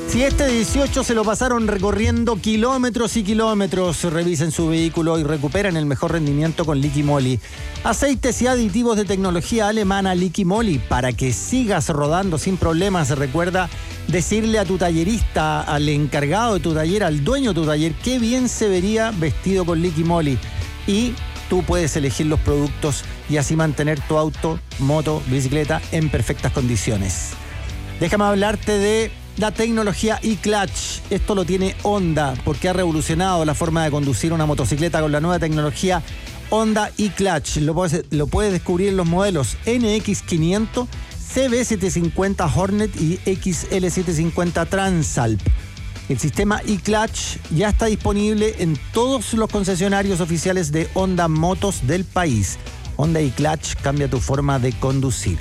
Si este 18 se lo pasaron recorriendo kilómetros y kilómetros, revisen su vehículo y recuperen el mejor rendimiento con Liqui Moly. Aceites y aditivos de tecnología alemana Liqui Moly, para que sigas rodando sin problemas. Recuerda decirle a tu tallerista, al encargado de tu taller, al dueño de tu taller, qué bien se vería vestido con Liqui Moly. Y tú puedes elegir los productos y así mantener tu auto, moto, bicicleta en perfectas condiciones. Déjame hablarte de la tecnología eClutch. Esto lo tiene Honda porque ha revolucionado la forma de conducir una motocicleta con la nueva tecnología Honda eClutch. Lo puedes descubrir en los modelos NX500, CB750 Hornet y XL750 Transalp. El sistema eClutch ya está disponible en todos los concesionarios oficiales de Honda Motos del país. Honda eClutch cambia tu forma de conducir.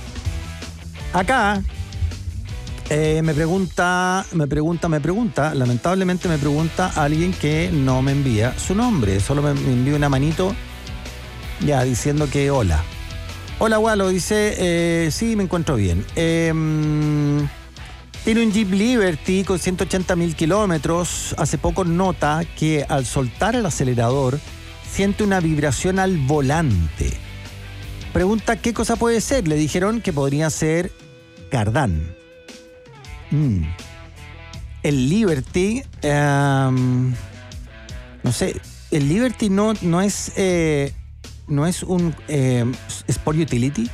Acá me pregunta, lamentablemente me pregunta alguien que no me envía su nombre, solo me envía una manito ya diciendo que hola. Hola, Walo, dice, sí, me encuentro bien. Tiene un Jeep Liberty con 180.000 kilómetros. Hace poco nota que al soltar el acelerador siente una vibración al volante. Pregunta qué cosa puede ser. Le dijeron que podría ser cardán. El Liberty, no sé, el Liberty no es un Sport Utility.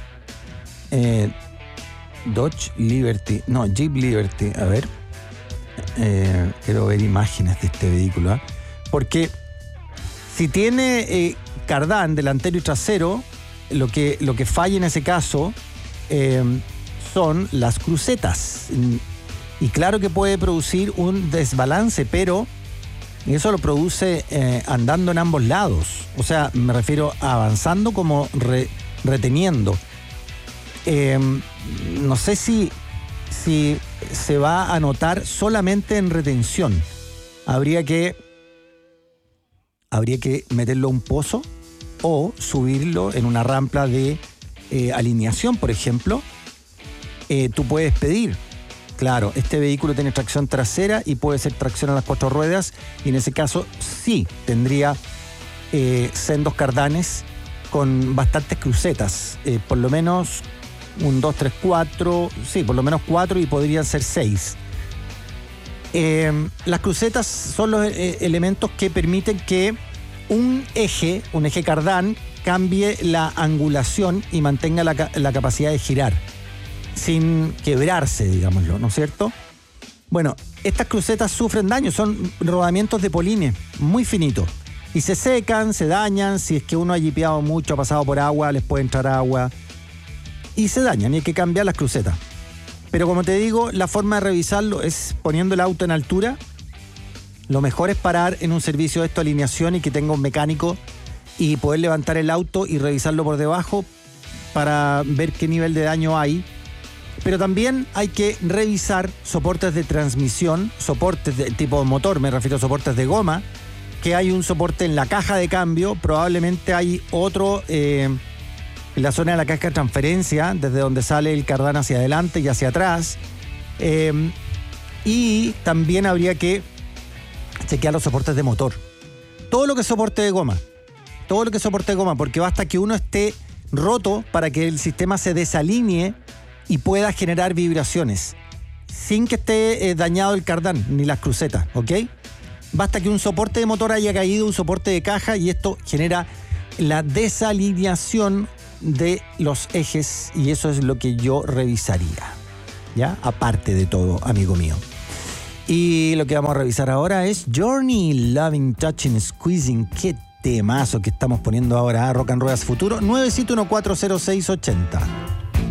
Dodge Liberty, no, Jeep Liberty. A ver, quiero ver imágenes de este vehículo, ¿eh? Porque si tiene cardán delantero y trasero, lo que falla en ese caso son las crucetas. Y claro que puede producir un desbalance, pero eso lo produce andando en ambos lados. O sea, me refiero a avanzando como reteniendo. No sé si se va a notar solamente en retención. Habría que meterlo a un pozo o subirlo en una rampa de alineación, por ejemplo. Tú puedes pedir. Claro, este vehículo tiene tracción trasera y puede ser tracción a las 4 ruedas, y en ese caso sí tendría sendos cardanes con bastantes crucetas, por lo menos 1, 2, 3, 4, sí, por lo menos 4 y podrían ser 6. Las crucetas son los elementos que permiten que un eje cardán cambie la angulación y mantenga la capacidad de girar sin quebrarse, digámoslo, ¿no es cierto? Bueno, estas crucetas sufren daño, son rodamientos de polines muy finitos y se secan, se dañan. Si es que uno ha jipeado mucho, ha pasado por agua, les puede entrar agua y se dañan y hay que cambiar las crucetas. Pero como te digo, la forma de revisarlo es poniendo el auto en altura. Lo mejor es parar en un servicio de esto, alineación, y que tenga un mecánico y poder levantar el auto y revisarlo por debajo para ver qué nivel de daño hay. Pero también hay que revisar soportes de transmisión, soportes de tipo motor, me refiero a soportes de goma, que hay un soporte en la caja de cambio, probablemente hay otro en la zona de la caja de transferencia, desde donde sale el cardán hacia adelante y hacia atrás. Y también habría que chequear los soportes de motor. Todo lo que es soporte de goma, porque basta que uno esté roto para que el sistema se desalinee y pueda generar vibraciones sin que esté dañado el cardán ni las crucetas, ¿ok? Basta que un soporte de motor haya caído, un soporte de caja, y esto genera la desalineación de los ejes, y eso es lo que yo revisaría, ¿ya? Aparte de todo, amigo mío. Y lo que vamos a revisar ahora es Journey, Loving, Touching, Squeezing. Qué temazo que estamos poniendo ahora, Rock and Ruedas Futuro, 971400680.